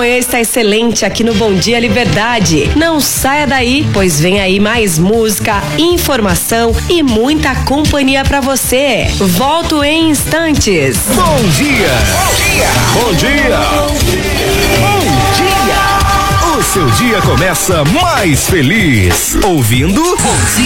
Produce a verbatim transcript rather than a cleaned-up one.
manhã está excelente aqui no Bom Dia Liberdade. Não saia daí, pois vem aí mais música, informação e muita companhia pra você. Volto em instantes. Bom dia! Bom dia! Bom dia! Bom dia! O seu dia começa mais feliz ouvindo Bom Dia